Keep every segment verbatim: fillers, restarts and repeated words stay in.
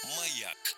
Маяк.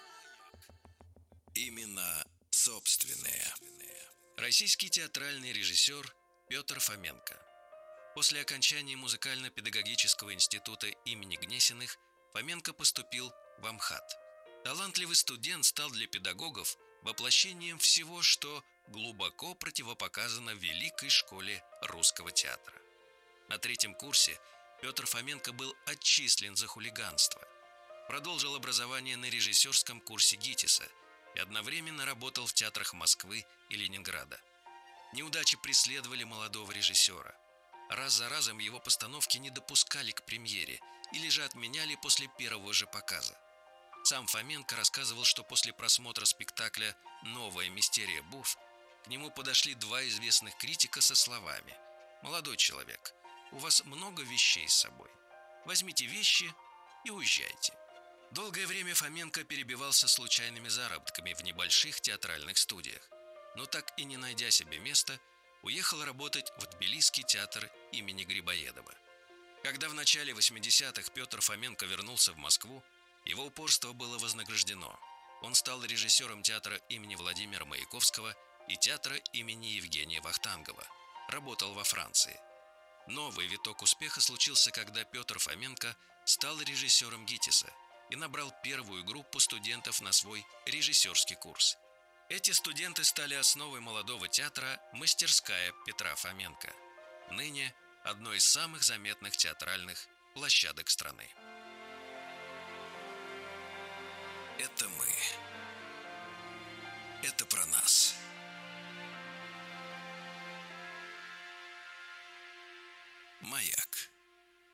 Именно собственные. Российский театральный режиссер Петр Фоменко. После окончания музыкально-педагогического института имени Гнесиных Фоменко поступил в АМХАТ. Талантливый студент стал для педагогов воплощением всего, что глубоко противопоказано великой школе русского театра. На третьем курсе Петр Фоменко был отчислен за хулиганство. Продолжил образование на режиссерском курсе ГИТИСа и одновременно работал в театрах Москвы и Ленинграда. Неудачи преследовали молодого режиссера. Раз за разом его постановки не допускали к премьере или же отменяли после первого же показа. Сам Фоменко рассказывал, что после просмотра спектакля «Новая мистерия Буф» к нему подошли два известных критика со словами: «Молодой человек, у вас много вещей с собой. Возьмите вещи и уезжайте». Долгое время Фоменко перебивался случайными заработками в небольших театральных студиях, но так и не найдя себе места, уехал работать в Тбилисский театр имени Грибоедова. Когда в начале восьмидесятых Петр Фоменко вернулся в Москву, его упорство было вознаграждено. Он стал режиссером театра имени Владимира Маяковского и театра имени Евгения Вахтангова. Работал во Франции. Новый виток успеха случился, когда Петр Фоменко стал режиссером ГИТИСа и набрал первую группу студентов на свой режиссерский курс. Эти студенты стали основой молодого театра «Мастерская Петра Фоменко», ныне одной из самых заметных театральных площадок страны. Это мы. Это про нас. Маяк.